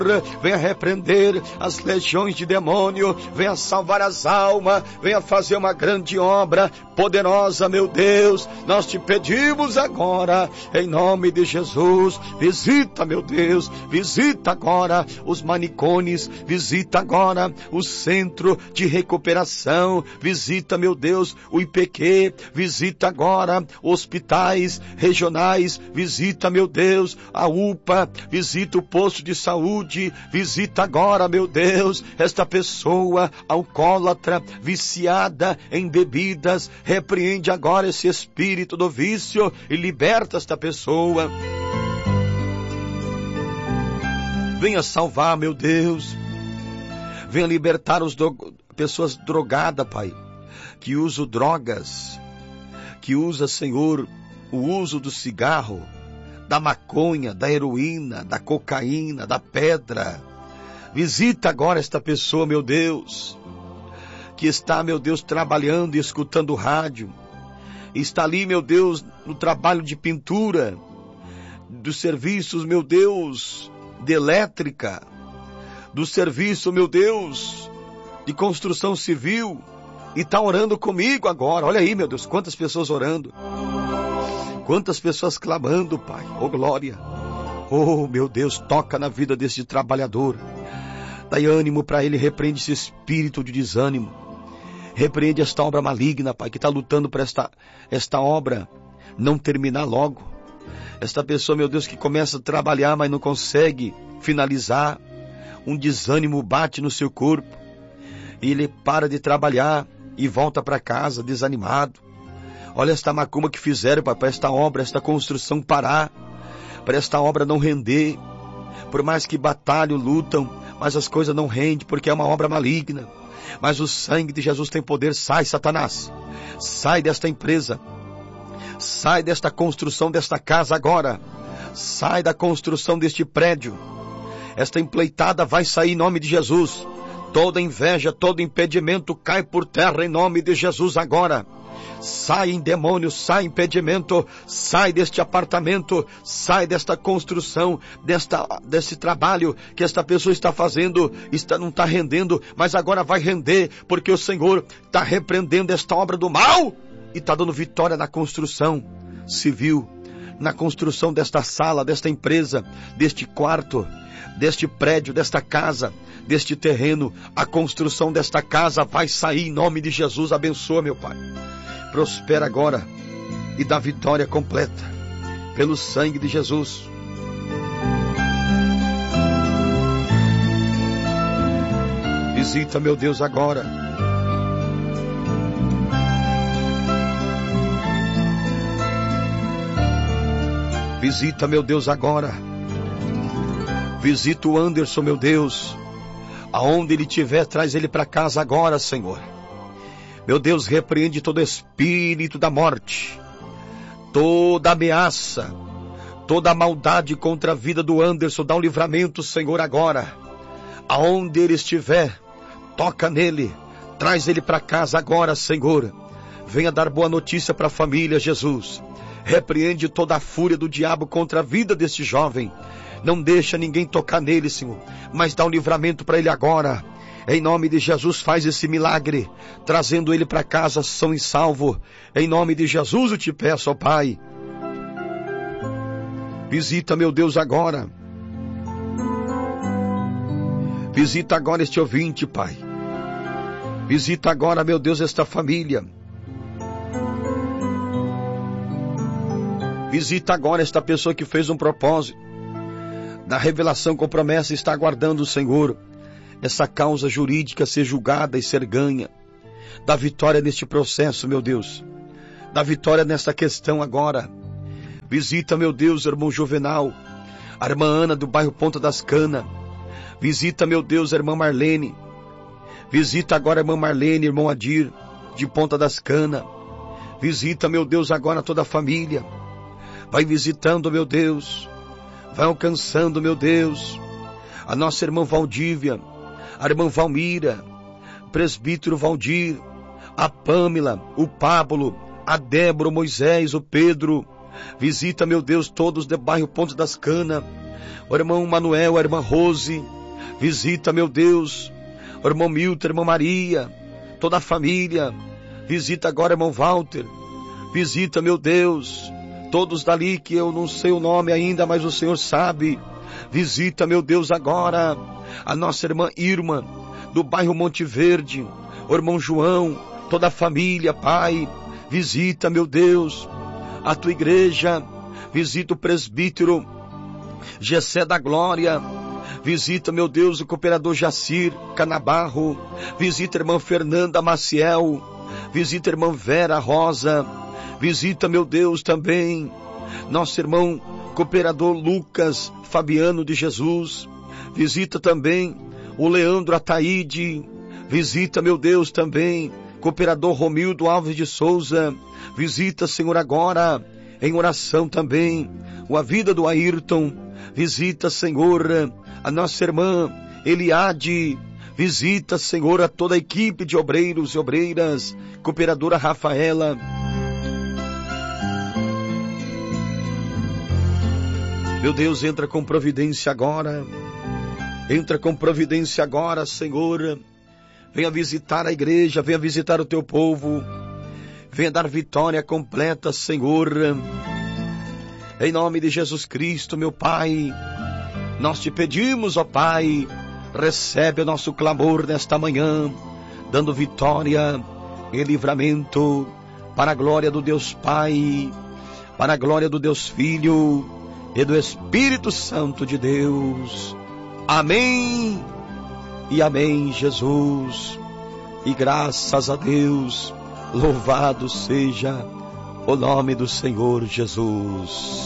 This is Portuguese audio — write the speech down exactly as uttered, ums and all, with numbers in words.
venha repreender as legiões de demônio, venha salvar as almas, venha fazer uma grande obra poderosa, meu Deus. Nós te pedimos agora, em nome de Jesus, visita, meu Deus, visita agora os manicones, visita agora o centro de recuperação, visita, meu Deus, o I P Q, visita agora hospitais regionais, visita, meu Deus, a U P A, visita o posto de saúde, visita agora, meu Deus, esta pessoa alcoólatra, viciada em bebidas, repreende agora esse espírito do vício e liberta esta pessoa. Venha salvar, meu Deus, venha libertar as do... pessoas drogadas, Pai, que usam drogas, que usa, Senhor, o uso do cigarro, da maconha, da heroína, da cocaína, da pedra. Visita agora esta pessoa, meu Deus, que está, meu Deus, trabalhando e escutando rádio, está ali, meu Deus, no trabalho de pintura, dos serviços, meu Deus, de elétrica, do serviço, meu Deus, de construção civil, e está orando comigo agora. Olha aí, meu Deus, quantas pessoas orando. Quantas pessoas clamando, Pai. Oh, glória. Oh, meu Deus, toca na vida desse trabalhador. Dai ânimo para ele, repreende esse espírito de desânimo. Repreende esta obra maligna, Pai, que está lutando para esta, esta obra não terminar logo. Esta pessoa, meu Deus, que começa a trabalhar, mas não consegue finalizar. Um desânimo bate no seu corpo. E ele para de trabalhar e volta para casa desanimado. Olha esta macumba que fizeram, Pai, para esta obra, esta construção parar, para esta obra não render. Por mais que batalham, lutam, mas as coisas não rendem, porque é uma obra maligna. Mas o sangue de Jesus tem poder. Sai, Satanás, sai desta empresa, sai desta construção desta casa agora, sai da construção deste prédio. Esta empleitada vai sair em nome de Jesus. Toda inveja, todo impedimento cai por terra em nome de Jesus agora. Sai em demônio, sai impedimento, sai deste apartamento, sai desta construção, desta, desse trabalho que esta pessoa está fazendo, está, não está rendendo, mas agora vai render, porque o Senhor está repreendendo esta obra do mal e está dando vitória na construção civil, na construção desta sala, desta empresa, deste quarto, deste prédio, desta casa, deste terreno. A construção desta casa vai sair em nome de Jesus. Abençoa, meu Pai. Prospera agora e dá vitória completa pelo sangue de Jesus. Visita, meu Deus, agora. Visita, meu Deus, agora. Visita o Anderson, meu Deus. Aonde ele estiver, traz ele para casa agora, Senhor. Meu Deus, repreende todo espírito da morte, toda ameaça, toda a maldade contra a vida do Anderson. Dá um livramento, Senhor, agora. Aonde ele estiver, toca nele, traz ele para casa agora, Senhor. Venha dar boa notícia para a família, Jesus. Repreende toda a fúria do diabo contra a vida deste jovem. Não deixa ninguém tocar nele, Senhor, mas dá um livramento para ele agora. Em nome de Jesus, faz esse milagre, trazendo ele para casa são e salvo. Em nome de Jesus eu te peço, ó Pai. Visita, meu Deus, agora. Visita agora este ouvinte, Pai. Visita agora, meu Deus, esta família. Visita agora esta pessoa que fez um propósito da revelação com promessa, está aguardando o Senhor essa causa jurídica ser julgada e ser ganha. Dá vitória neste processo, meu Deus. Dá vitória nesta questão agora. Visita, meu Deus, irmão Juvenal, a irmã Ana do bairro Ponta das Canas. Visita, meu Deus, a irmã Marlene. Visita agora a irmã Marlene, irmão Adir, de Ponta das Canas. Visita, meu Deus, agora toda a família. Vai visitando, meu Deus. Vai alcançando, meu Deus, a nossa irmã Valdívia, a irmã Valmira, presbítero Valdir, a Pâmela, o Pablo, a Débora, o Moisés, o Pedro. Visita, meu Deus, todos do bairro Ponte das Canas. O irmão Manuel, a irmã Rose, visita, meu Deus, o irmão Milton, a irmã Maria, toda a família. Visita agora, irmão Walter. Visita, meu Deus, todos dali que eu não sei o nome ainda, mas o Senhor sabe. Visita, meu Deus, agora a nossa irmã Irma, do bairro Monte Verde, o irmão João, toda a família, Pai. Visita, meu Deus, a tua igreja. Visita o presbítero Gessé da Glória. Visita, meu Deus, o cooperador Jacir Canabarro. Visita a irmã Fernanda Maciel. Visita a irmã Vera Rosa. Visita, meu Deus, também nosso irmão cooperador Lucas Fabiano de Jesus. Visita também o Leandro Ataíde. Visita, meu Deus, também cooperador Romildo Alves de Souza. Visita, Senhor, agora em oração também a vida do Ayrton. Visita, Senhor, a nossa irmã Eliade. Visita, Senhor, a toda a equipe de obreiros e obreiras, cooperadora Rafaela. Meu Deus, entra com providência agora. Entra com providência agora, Senhor. Venha visitar a igreja, venha visitar o teu povo. Venha dar vitória completa, Senhor. Em nome de Jesus Cristo, meu Pai, nós te pedimos, ó Pai, recebe o nosso clamor nesta manhã, dando vitória e livramento para a glória do Deus Pai, para a glória do Deus Filho e do Espírito Santo de Deus. Amém e amém, Jesus. E graças a Deus, louvado seja o nome do Senhor Jesus.